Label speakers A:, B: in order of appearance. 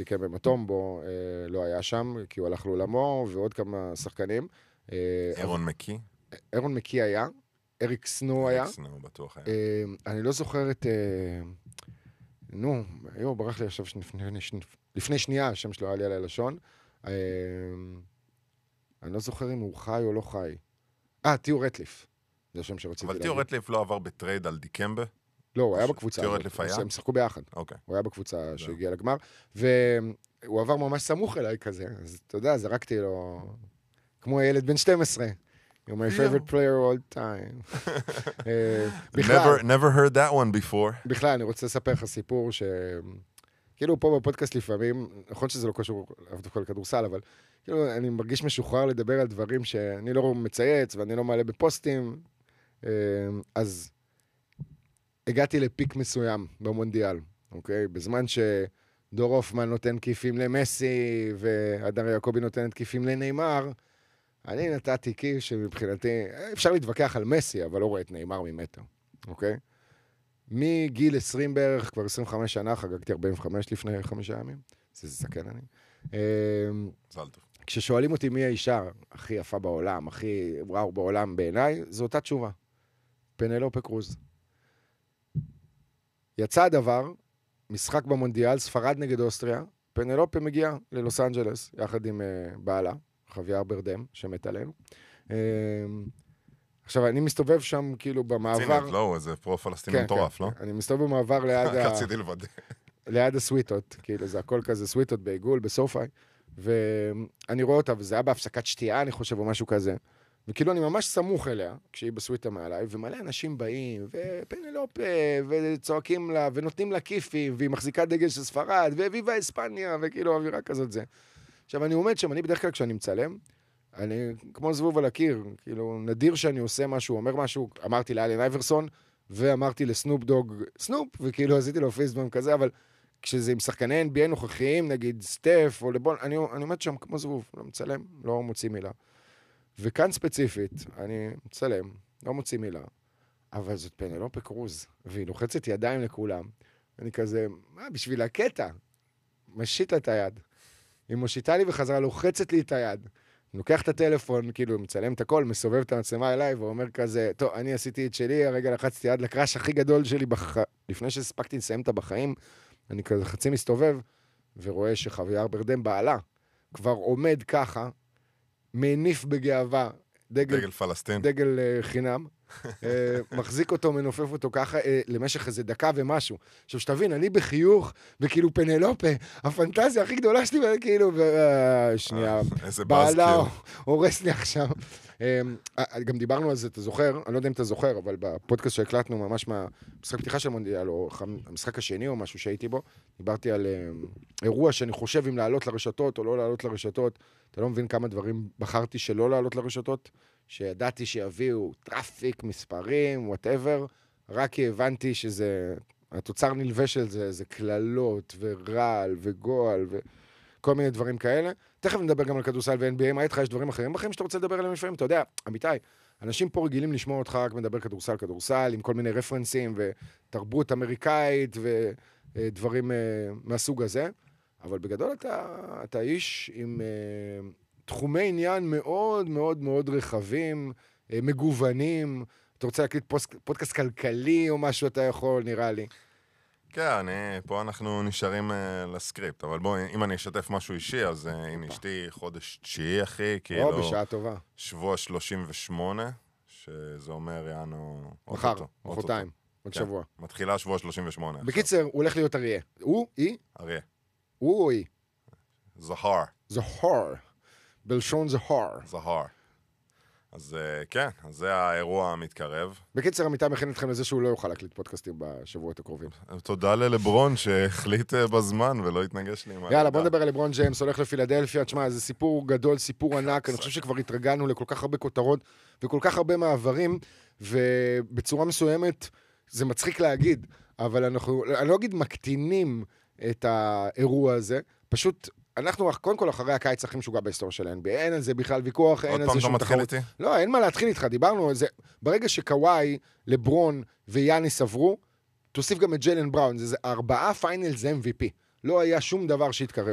A: דיקמבה מטומבו לא היה שם, כי הוא הלך לעולמו, ועוד כמה שחקנים.
B: אירון מקי?
A: אירון מקי היה, אריק סנו היה.
B: אריק סנו בטוח היה.
A: אני לא זוכר את... ברח לי עכשיו לפני שנייה, השם שלו היה לי על הלשון. אני לא זוכר אם הוא חי או לא חי. תיאו רטליף. זה השם שרציתי להגיד.
B: אבל תיאו רטליף לא עבר בטרייד על דיקמבה?
A: לא, הוא היה בקבוצה.
B: תיאו רטליף היה?
A: הם שחקו ביחד.
B: אוקיי.
A: הוא היה בקבוצה שהגיעה לגמר, והוא עבר ממש סמוך אליי כזה. אז אתה יודע, זרקתי לו, כמו ילד בן 12. You're my favorite player all time.
B: Never heard that one before.
A: בכלל, אני רוצה לספר לך סיפור כאילו פה בפודקאסט לפעמים, נכון שזה לא קשור דווקא לכדורסל, אבל כאילו אני מרגיש משוחרר לדבר על דברים שאני לא מצייץ ואני לא מעלה בפוסטים. אז הגעתי לפיק מסוים במונדיאל, אוקיי? בזמן שדור הופמן נותן כיפים למסי והדר יעקובי נותנת כיפים לניימר, אני נתתי כיף שמבחינתי, אפשר להתווכח על מסי, אבל לא רואה את ניימר ממטר, אוקיי? מגיל 20 בערך, כבר 25 שנה, חגגתי 45 לפני 5 ימים. זה זקן אני.
B: זל טוב.
A: כששואלים אותי מי האישה הכי יפה בעולם, הכי וואו בעולם בעיניי, זו אותה תשובה. פנלופה קרוז. יצא הדבר, משחק במונדיאל, ספרד נגד אוסטריה, פנלופה מגיעה ללוס אנג'לס, יחד עם בעלה, חוויאר ברדם, שמת עלינו. עכשיו, אני מסתובב שם כאילו במעבר...
B: צינת, לא, איזה פרו-פלסטיני מטורף, לא?
A: אני מסתובב במעבר ליד
B: רציתי לוודא.
A: ליד הסוויטות, כאילו זה הכל כזה סוויטות בעיגול, בסופאי, ואני רואה אותה, וזה היה בהפסקת שתייה, אני חושב, או משהו כזה, וכאילו אני ממש סמוך אליה, כשהיא בסוויטה מעליי, ומלא אנשים באים, ופנלופה, וצועקים לה, ונותנים לה כיפים, והיא מחזיקה דגל של ספרד, וויבה אספניה, וכאילו אווירה כזאת זה. עכשיו, אני עומד שם, אני בדרך כלל כשאני מצלם, אני כמו זבוב על הקיר, כאילו נדיר שאני עושה משהו, אומר משהו, אמרתי לאלן אייברסון, ואמרתי לסנופ דוג, סנופ, וכאילו עשיתי לו פייסבום כזה, אבל כשזה עם שחקני NBA נוכחיים, נגיד סטף או לבון, אני עומד שם כמו זבוב, לא מצלם, לא מוציא מילה. וכאן ספציפית, אני מצלם, לא מוציא מילה, אבל זאת פנלופה קרוז, והיא לוחצת ידיים לכולם. אני כזה, בשביל הקטע? משית את היד. היא מושיטה לי וחזרה, לוחצת לי את היד. אני לוקח את הטלפון, כאילו, מצלם את הכל, מסובב את המצלמה אליי, ואומר כזה, טוב, אני עשיתי את שלי, הרגע לחצתי יד לקראש הכי גדול שלי, לפני שהספקתי לסיים את בחיים, אני כזה חצי מסתובב, ורואה שחוויאר ברדם בעלה, כבר עומד ככה, מניף בגאווה,
B: דגל פלסטין.
A: דגל חינם, מחזיק אותו, מנופף אותו ככה, למשך איזה דקה ומשהו. עכשיו שתבין, אני בחיוך, וכאילו פנלופה, הפנטזיה הכי גדולה שלי, וכאילו, שנייה, בעלה הורס לי עכשיו. גם דיברנו על זה, אתה זוכר, אני לא יודע אם אתה זוכר, אבל בפודקאסט שהקלטנו ממש מהמשחק פתיחה של מונדיאל, או המשחק השני או משהו שהייתי בו, דיברתי על אירוע שאני חושב אם לעלות לרשתות או לא לעלות לרשתות, אתה לא מבין כמה דברים בחרתי שלא לעלות לרשתות, שידעתי שיביאו טראפיק, מספרים, whatever, רק כי הבנתי שזה, התוצר נלווה של זה, זה כללות ורעל וגועל וכל מיני דברים כאלה. תכף נדבר גם על כדורסל ו-NBA, מה איתך? יש דברים אחרים בחיים שאתה רוצה לדבר עליהם לפעמים? אתה יודע, אמיתי, אנשים פה רגילים לשמוע אותך רק מדבר כדורסל, עם כל מיני רפרנסים ותרבות אמריקאית ודברים מהסוג הזה, אבל בגדול אתה איש עם תחומי עניין מאוד מאוד מאוד רחבים, מגוונים. אתה רוצה להקליט פודקאסט כלכלי או משהו אתה יכול, נראה לי.
B: כן, פה אנחנו נשארים לסקריפט, אבל בוא, אם אני אשתף משהו אישי, אז עם אשתי חודש 9, אחי, כאילו...
A: בשעה טובה.
B: שבוע 38, שזה אומר, יענו...
A: מחר, מחרתיים, עוד שבוע.
B: מתחילה שבוע 38.
A: בקיצר, הוא הולך להיות אריה. הוא? היא?
B: אריה.
A: הוא או היא?
B: זהר.
A: זהר. בלשון זהר.
B: זהר. אז כן, אז זה האירוע המתקרב.
A: בקיצר, עמיתי מכין אתכם לזה שהוא לא יוכל להקליט פודקאסטים בשבועות הקרובים.
B: תודה ללברון שהחליט בזמן ולא התנגש לי.
A: יאללה, בוא נדבר על לברון ג'יימס, הולך לפילדלפיה. תשמע, זה סיפור גדול, סיפור ענק. אני חושב שכבר התרגלנו לכל כך הרבה כותרות וכל כך הרבה מעברים, ובצורה מסוימת זה מצחיק להגיד, אבל אני לא אגיד מקטינים את האירוע הזה, פשוט... אנחנו, קודם כל, אחרי הקיץ הכי משוגע בהיסטוריה של ה-NBA, אין על זה בכלל ויכוח, אין על זה שום תחרות. לא, אין מה להתחיל איתך, דיברנו על זה. ברגע שקוואי, לברון ויאניס עברו, תוסיף גם את ג'יילן בראון, זה 4 פיינלס MVP. לא היה שום דבר שהתקרב